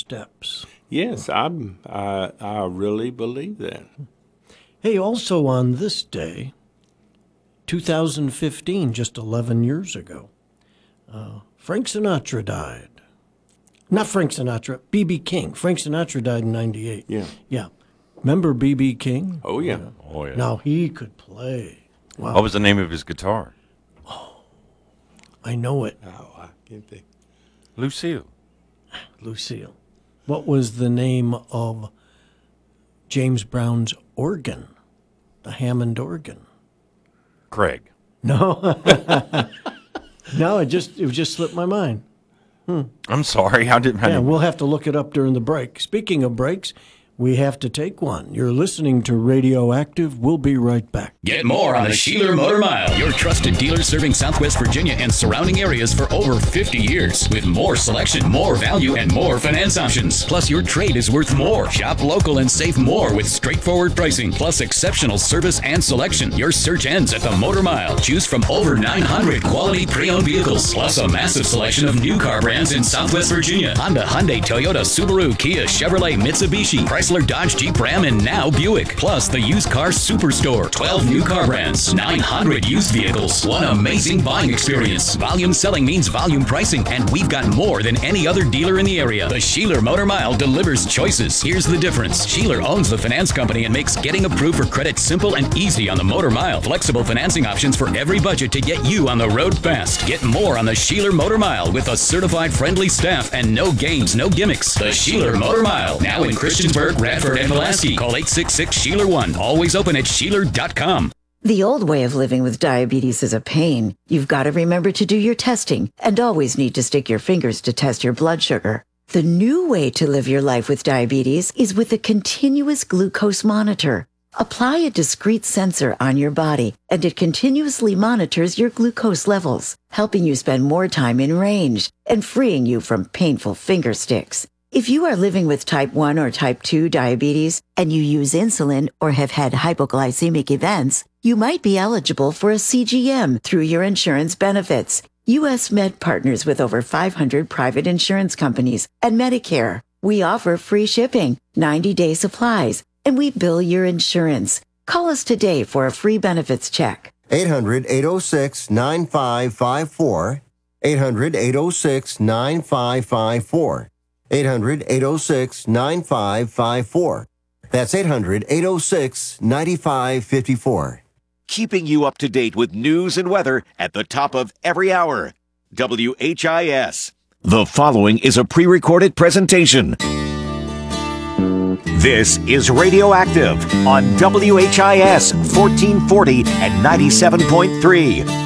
steps. Yes, I really believe that. Hey, also on this day, 2015, just 11 years ago, Frank Sinatra died. Not Frank Sinatra, B.B. King. Frank Sinatra died in 98. Yeah. Yeah. Remember B.B. King? Oh, yeah. Oh, yeah. Now, he could play. Wow. What was the name of his guitar? I know it. Oh, I can't think. Lucille. Lucille. What was the name of James Brown's organ? The Hammond organ. Craig. No. No, it just slipped my mind. I'm sorry. I didn't. Yeah, we'll have to look it up during the break. Speaking of breaks, we have to take one. You're listening to Radioactive. We'll be right back. Get more on the Sheeler Motor Mile, your trusted dealer serving Southwest Virginia and surrounding areas for over 50 years. With more selection, more value, and more finance options. Plus, your trade is worth more. Shop local and save more with straightforward pricing, plus exceptional service and selection. Your search ends at the Motor Mile. Choose from over 900 quality pre-owned vehicles, plus a massive selection of new car brands in Southwest Virginia. Honda, Hyundai, Toyota, Subaru, Kia, Chevrolet, Mitsubishi, Chrysler, Dodge, Jeep, Ram, and now Buick. Plus the used car superstore. 12 new car brands, 900 used vehicles. One amazing buying experience. Volume selling means volume pricing, and we've got more than any other dealer in the area. The Sheeler Motor Mile delivers choices. Here's the difference. Sheeler owns the finance company and makes getting approved for credit simple and easy on the Motor Mile. Flexible financing options for every budget to get you on the road fast. Get more on the Sheeler Motor Mile with a certified friendly staff and no games, no gimmicks. The Sheeler Motor Mile, now in Christiansburg, Radford, and Pulaski. Call 866-SHEELER1. Always open at Sheeler.com. The old way of living with diabetes is a pain. You've got to remember to do your testing and always need to stick your fingers to test your blood sugar. The new way to live your life with diabetes is with a continuous glucose monitor. Apply a discrete sensor on your body, and it continuously monitors your glucose levels, helping you spend more time in range and freeing you from painful finger sticks. If you are living with type 1 or type 2 diabetes and you use insulin or have had hypoglycemic events, you might be eligible for a CGM through your insurance benefits. U.S. Med partners with over 500 private insurance companies and Medicare. We offer free shipping, 90-day supplies, and we bill your insurance. Call us today for a free benefits check. 800-806-9554. 800-806-9554. 800-806-9554. That's 800-806-9554. Keeping you up to date with news and weather at the top of every hour. WHIS. The following is a pre-recorded presentation. This is Radioactive on WHIS 1440 and 97.3.